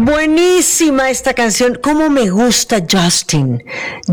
Buenísima esta canción. ¿Cómo me gusta Justin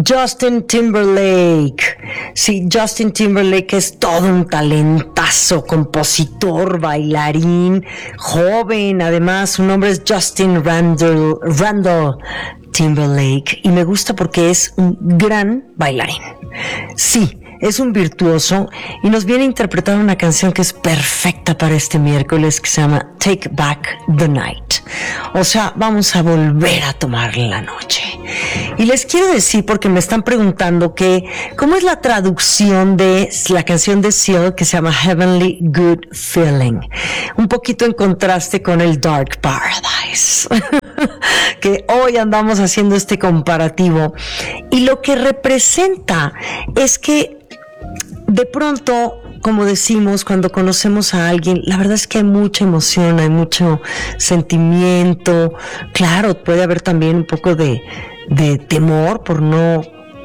Timberlake? Sí, Justin Timberlake es todo un talentazo, compositor, bailarín, joven. Además, su nombre es Justin Randall Timberlake y me gusta porque es un gran bailarín. Sí, es un virtuoso y nos viene a interpretar una canción que es perfecta para este miércoles, que se llama Take Back the Night. O sea, vamos a volver a tomar la noche. Y les quiero decir, porque me están preguntando que ¿cómo es la traducción de la canción de Seal que se llama Heavenly Good Feeling? Un poquito en contraste con el Dark Paradise. Que hoy andamos haciendo este comparativo. Y lo que representa es que de pronto, como decimos, cuando conocemos a alguien, la verdad es que hay mucha emoción, hay mucho sentimiento. Claro, puede haber también un poco de temor por no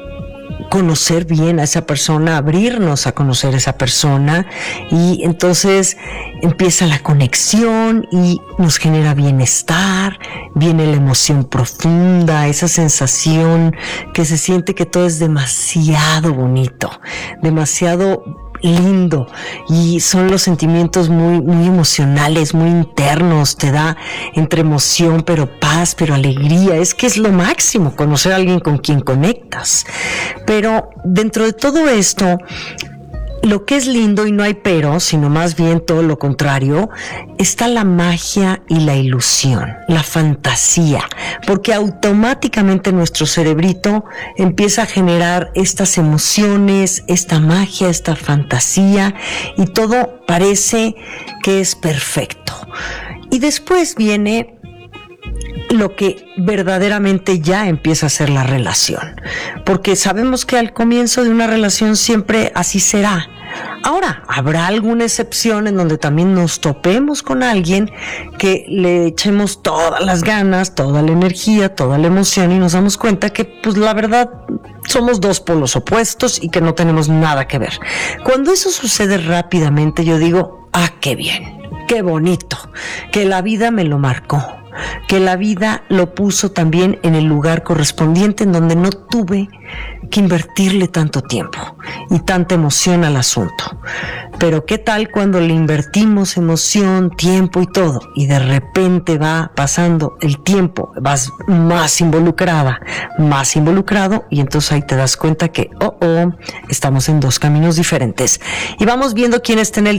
conocer bien a esa persona, abrirnos a conocer a esa persona, y entonces empieza la conexión y nos genera bienestar, viene la emoción profunda, esa sensación que se siente que todo es demasiado bonito, demasiado lindo, y son los sentimientos muy, muy emocionales, muy internos. Te da entre emoción, pero paz, pero alegría. Es que es lo máximo conocer a alguien con quien conectas. Pero dentro de todo esto, lo que es lindo, y no hay pero, sino más bien todo lo contrario, está la magia y la ilusión, la fantasía, porque automáticamente nuestro cerebrito empieza a generar estas emociones, esta magia, esta fantasía, y todo parece que es perfecto. Y después viene lo que verdaderamente ya empieza a ser la relación, porque sabemos que al comienzo de una relación siempre así será. Ahora, habrá alguna excepción en donde también nos topemos con alguien que le echemos todas las ganas, toda la energía, toda la emoción, y nos damos cuenta que, pues, la verdad, somos dos polos opuestos y que no tenemos nada que ver. Cuando eso sucede rápidamente, yo digo, qué bien, qué bonito, que la vida me lo marcó, que la vida lo puso también en el lugar correspondiente, en donde no tuve que invertirle tanto tiempo y tanta emoción al asunto. Pero ¿qué tal cuando le invertimos emoción, tiempo y todo, y de repente va pasando el tiempo, vas más involucrada, más involucrado, y entonces ahí te das cuenta que estamos en dos caminos diferentes? Y vamos viendo quién está en el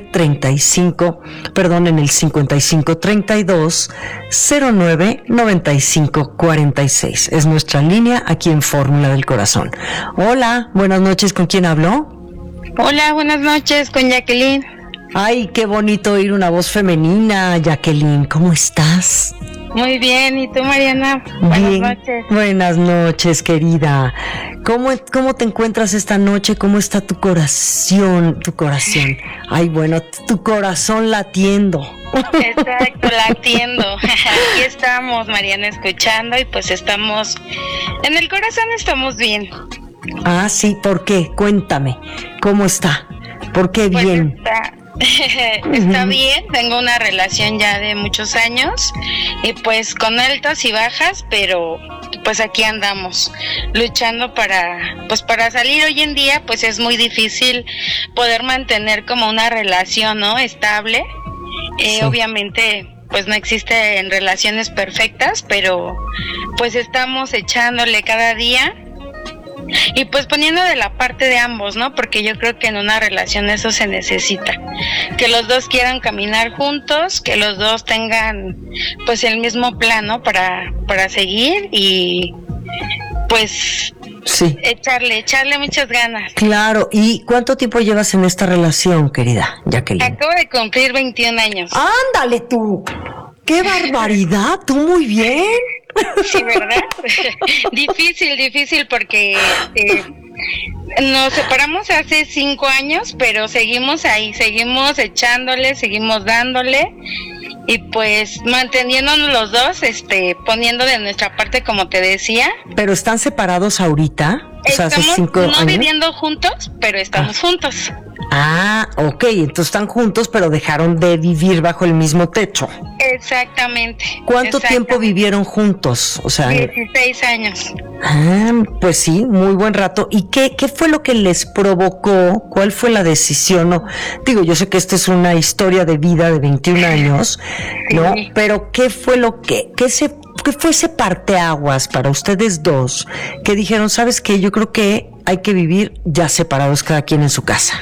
55 32 09 95 46. Es nuestra línea aquí en Fórmula del Corazón. Hola, buenas noches, ¿con quién hablo? Hola, buenas noches, con Jacqueline. Ay, qué bonito oír una voz femenina, Jacqueline. ¿Cómo estás? Muy bien, ¿y tú, Mariana? Buenas noches. Buenas noches, querida. ¿Cómo te encuentras esta noche? ¿Cómo está tu corazón? Ay, bueno, tu corazón latiendo. Exacto, latiendo. Aquí estamos, Mariana, escuchando, y pues estamos, en el corazón estamos bien. Sí, ¿por qué? Cuéntame, ¿cómo está? ¿Por qué bien? Está bien, tengo una relación ya de muchos años y pues con altas y bajas, pero pues aquí andamos luchando para salir. Hoy en día pues es muy difícil poder mantener como una relación, ¿no?, estable. Sí. Obviamente pues no existen relaciones perfectas, pero pues estamos echándole cada día y pues poniendo de la parte de ambos, ¿no? Porque yo creo que en una relación eso se necesita, que los dos quieran caminar juntos, que los dos tengan pues el mismo plan, ¿no?, para seguir, y pues sí, echarle muchas ganas. Claro. ¿Y cuánto tiempo llevas en esta relación, querida Jacqueline? Acabo de cumplir 21 años. ¡Ándale tú! ¡Qué barbaridad! ¡Tú muy bien! Sí, ¿verdad? Difícil porque nos separamos hace 5 años, pero seguimos ahí, seguimos echándole, seguimos dándole, y pues manteniéndonos los dos, poniendo de nuestra parte, como te decía. ¿Pero están separados ahorita? O sea, hace 5 años. No viviendo juntos, pero estamos juntos. Ah, ok, entonces están juntos, pero dejaron de vivir bajo el mismo techo. Exactamente. ¿Cuánto tiempo vivieron juntos? O sea, 16 años. Ah, pues sí, muy buen rato. ¿Y qué fue lo que les provocó? ¿Cuál fue la decisión? No, digo, yo sé que esta es una historia de vida de 21 años, ¿no? Sí. Pero ¿qué fue qué fue ese parteaguas para ustedes dos que dijeron, sabes qué, yo creo que hay que vivir ya separados cada quien en su casa?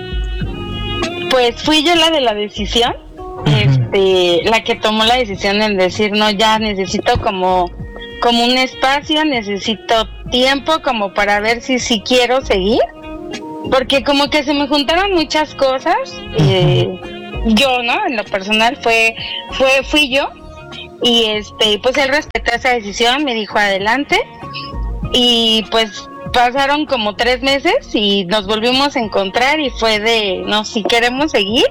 Pues fui yo la de la decisión, la que tomó la decisión en decir, no, ya necesito como un espacio, necesito tiempo como para ver si quiero seguir, porque como que se me juntaron muchas cosas, yo, ¿no? En lo personal fui yo, y pues él respetó esa decisión, me dijo adelante, y pues pasaron como 3 meses y nos volvimos a encontrar y fue de, no, si queremos seguir,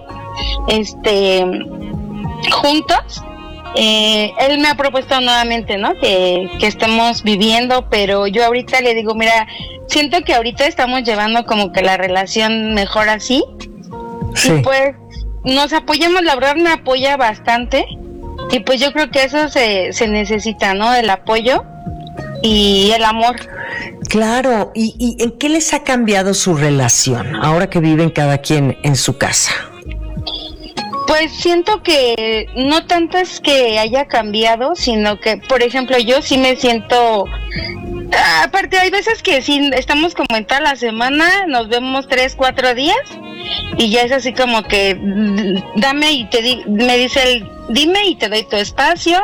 juntos. Él me ha propuesto nuevamente, ¿no? Que estemos viviendo, pero yo ahorita le digo, mira, siento que ahorita estamos llevando como que la relación mejor así. Sí. Y pues nos apoyamos, la verdad me apoya bastante. Y pues yo creo que eso se necesita, ¿no? El apoyo y el amor. Claro, ¿y en qué les ha cambiado su relación ahora que viven cada quien en su casa? Pues siento que no tanto es que haya cambiado, sino que, por ejemplo, yo sí me siento... Aparte, hay veces que sí estamos como en toda la semana, nos vemos 3-4 días y ya es así como que dame y me dice él, dime y te doy tu espacio.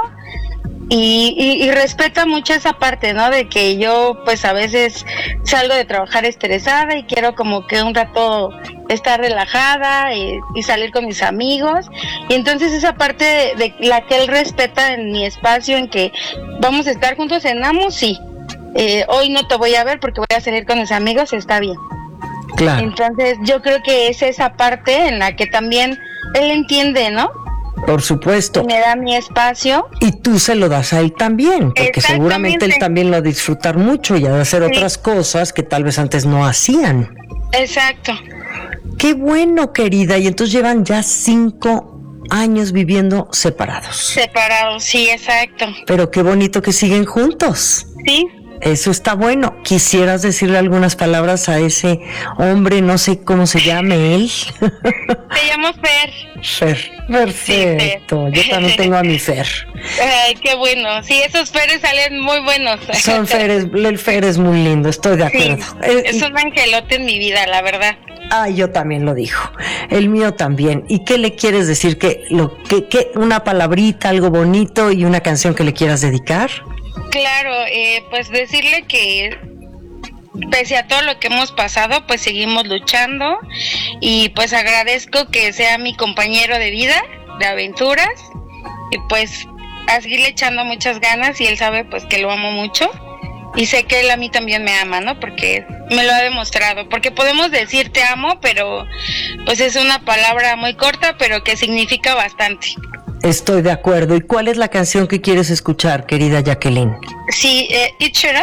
Y respeta mucho esa parte, ¿no? De que yo pues a veces salgo de trabajar estresada y quiero como que un rato estar relajada y salir con mis amigos, y entonces esa parte de la que él respeta en mi espacio, en que vamos a estar juntos, cenamos, sí, hoy no te voy a ver porque voy a salir con mis amigos, está bien. Claro. Entonces yo creo que es esa parte en la que también él entiende, ¿no? Por supuesto. Me da mi espacio. Y tú se lo das a él también, porque seguramente él también lo va a disfrutar mucho y a hacer otras cosas que tal vez antes no hacían. Exacto. Qué bueno, querida. Y entonces llevan ya 5 años viviendo separados. Separados, sí, exacto. Pero qué bonito que siguen juntos. Sí. Eso está bueno. ¿Quisieras decirle algunas palabras a ese hombre? No sé cómo se llame él. Se llama Fer. Fer, perfecto. Sí, Fer. Yo también tengo a mi Fer. Ay, qué bueno. Sí, esos Feres salen muy buenos. Son Feres, el Fer es muy lindo, estoy de acuerdo. Sí, es un angelote en mi vida, la verdad. Ah, yo también lo dijo. El mío también. ¿Y qué le quieres decir? ¿Que una palabrita, algo bonito y una canción que le quieras dedicar? Claro, pues decirle que pese a todo lo que hemos pasado, pues seguimos luchando, y pues agradezco que sea mi compañero de vida, de aventuras, y pues a seguirle echando muchas ganas, y él sabe pues que lo amo mucho, y sé que él a mí también me ama, ¿no? Porque me lo ha demostrado, porque podemos decir te amo, pero pues es una palabra muy corta, pero que significa bastante. Estoy de acuerdo. ¿Y cuál es la canción que quieres escuchar, querida Jacqueline? Sí, Ed Sheeran.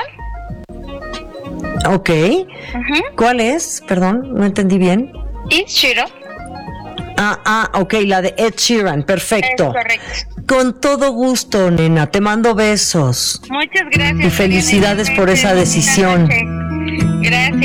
Ok. ¿Cuál es? Perdón, no entendí bien. Ed Sheeran. Ok, la de Ed Sheeran, perfecto. Es correcto. Con todo gusto, nena, te mando besos. Muchas gracias. Y felicidades por esa decisión. Gracias.